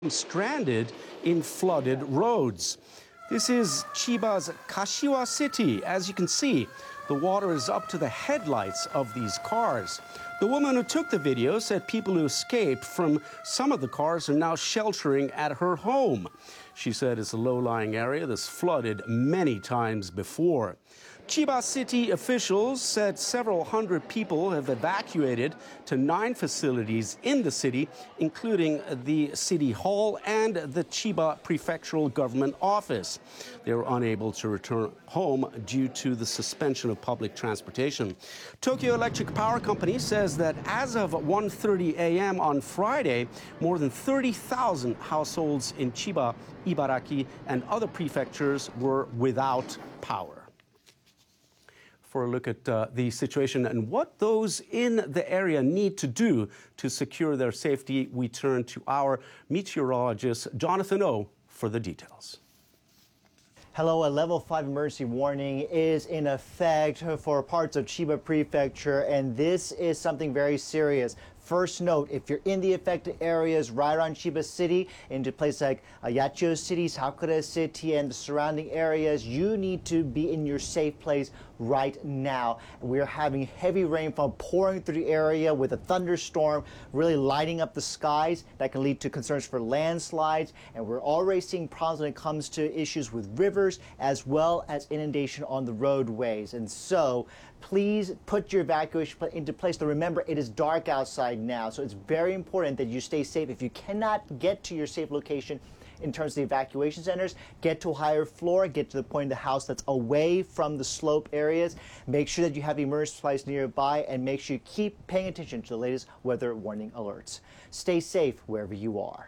stranded in flooded roads. This is Chiba's Kashiwa City. As you can see, the water is up to the headlights of these cars. The woman who took the video said people who escaped from some of the cars are now sheltering at her home. She said it's a low-lying area that's flooded many times before. Chiba city officials said several hundred people have evacuated to 9 facilities in the city, including the city hall and the Chiba prefectural government office. They were unable to return home due to the suspension of public transportation. Tokyo Electric Power Company says that as of 1:30 a.m. on Friday, more than 30,000 households in Chiba, Ibaraki, and other prefectures were without power. For a look at the situation and what those in the area need to do to secure their safety, we turn to our meteorologist, Jonathan Oh, for the details. Hello, a level 5 emergency warning is in effect for parts of Chiba Prefecture, and this is something very serious. First note, if you're in the affected areas right around Chiba City, into places like Ayacho City, Sakura City, and the surrounding areas, you need to be in your safe place right now. We're having heavy rainfall pouring through the area with a thunderstorm really lighting up the skies. That can lead to concerns for landslides, and we're already seeing problems when it comes to issues with rivers as well as inundation on the roadways. And so please put your evacuation plan into place. Now remember, it is dark outside now, so it's very important that you stay safe. If you cannot get to your safe location in terms of the evacuation centers, get to a higher floor, get to the point of the house that's away from the slope areas. Make sure that you have emergency supplies nearby, and make sure you keep paying attention to the latest weather warning alerts. Stay safe wherever you are.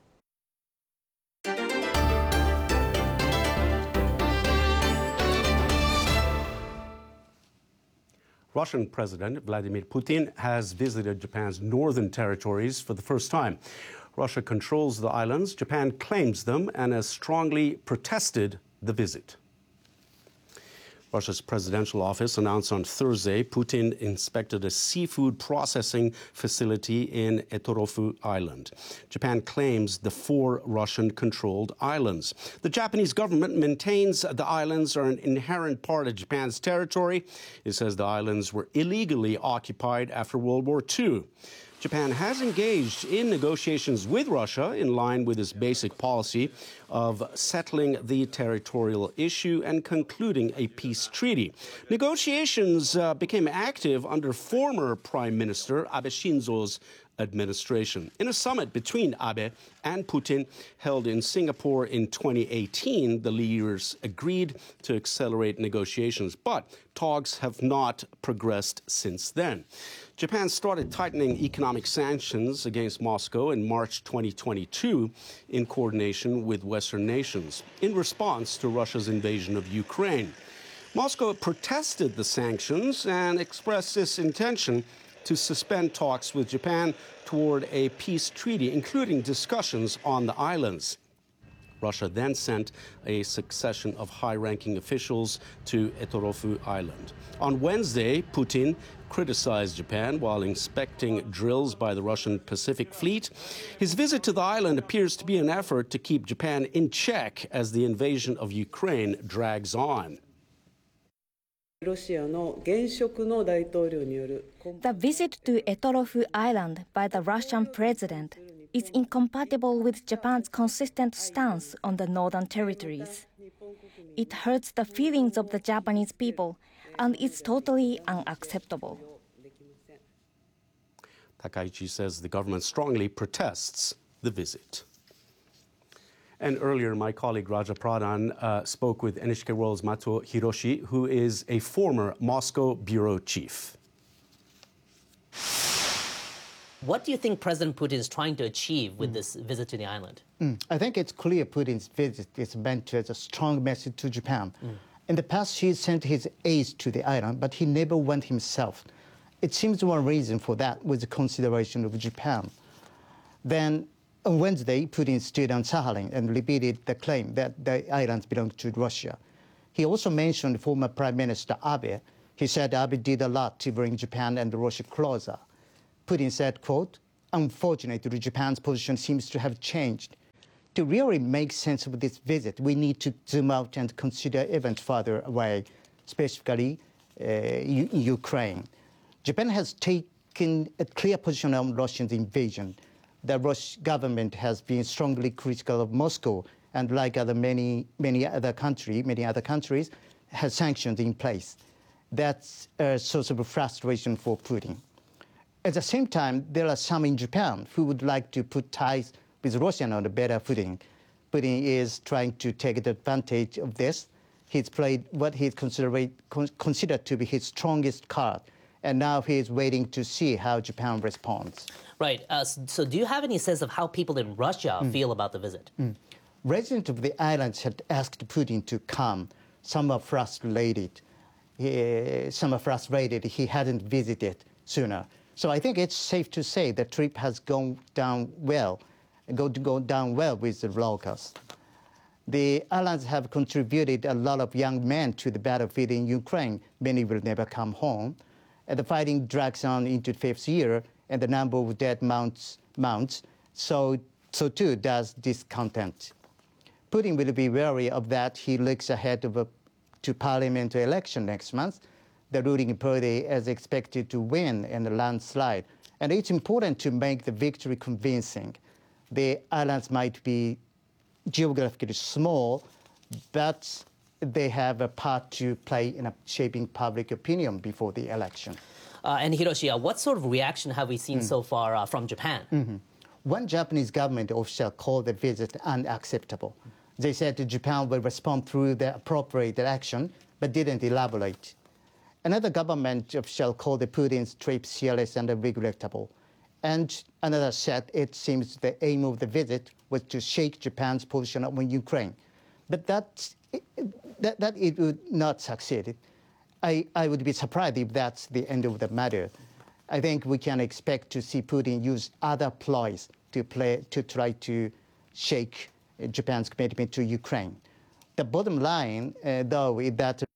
Russian President Vladimir Putin has visited Japan's northern territories for the first time. Russia controls the islands, Japan claims them, and has strongly protested the visit. Russia's presidential office announced on Thursday Putin inspected a seafood processing facility in Etorofu Island. Japan claims the 4 Russian-controlled islands. The Japanese government maintains the islands are an inherent part of Japan's territory. It says the islands were illegally occupied after World War II. Japan has engaged in negotiations with Russia in line with its basic policy of settling the territorial issue and concluding a peace treaty. Negotiations became active under former Prime Minister Abe Shinzo's administration. In a summit between Abe and Putin held in Singapore in 2018, the leaders agreed to accelerate negotiations, but talks have not progressed since then. Japan started tightening economic sanctions against Moscow in March 2022 in coordination with Western nations in response to Russia's invasion of Ukraine. Moscow protested the sanctions and expressed its intention to suspend talks with Japan toward a peace treaty, including discussions on the islands. Russia then sent a succession of high-ranking officials to Etorofu Island. On Wednesday, Putin criticized Japan while inspecting drills by the Russian Pacific Fleet. His visit to the island appears to be an effort to keep Japan in check as the invasion of Ukraine drags on. The visit to Etorofu Island by the Russian president is incompatible with Japan's consistent stance on the northern territories. It hurts the feelings of the Japanese people and is totally unacceptable. Takaichi says the government strongly protests the visit. And earlier, my colleague Raja Pradhan spoke with NHK World's Mato Hiroshi, who is a former Moscow bureau chief. What do you think President Putin is trying to achieve with this visit to the island? I think it's clear Putin's visit is meant to as a strong message to Japan. In the past, he sent his aides to the island, but he never went himself. It seems one reason for that was the consideration of Japan. Then on Wednesday, Putin stood on Sakhalin and repeated the claim that the islands belong to Russia. He also mentioned former Prime Minister Abe. He said Abe did a lot to bring Japan and Russia closer. Putin said, quote, "Unfortunately, Japan's position seems to have changed. to really make sense of this visit, we need to zoom out and consider events further away, specifically Ukraine. Japan has taken a clear position on Russia's invasion. The Russian government has been strongly critical of Moscow, and like many other countries, has sanctions in place. That's a source of frustration for Putin. At the same time, there are some in Japan who would like to put ties with Russia on a better footing. Putin is trying to take advantage of this. He's played what he considered to be his strongest card, and now he is waiting to see how Japan responds. Right. So do you have any sense of how people in Russia feel about the visit? Residents of the islands had asked Putin to come. Some are frustrated. He hadn't visited sooner. So I think it's safe to say the trip has gone down well with the locals. The islands have contributed a lot of young men to the battlefield in Ukraine. Many will never come home. And the fighting drags on into the fifth year, and the number of dead mounts. So too does discontent. Putin will be wary of that. He looks ahead to parliamentary election next month. The ruling party is expected to win in a landslide. And it's important to make the victory convincing. The islands might be geographically small, but they have a part to play in shaping public opinion before the election. And Hiroshi, what sort of reaction have we seen so far from Japan? One Japanese government official called the visit unacceptable. They said that Japan will respond through the appropriate action, but didn't elaborate. Another government official called the Putin's trip serious and regrettable. And another said it seems the aim of the visit was to shake Japan's position on Ukraine. But that it would not succeed. I would be surprised if that's the end of the matter. I think we can expect to see Putin use other ploys to try to shake Japan's commitment to Ukraine. The bottom line, though, is that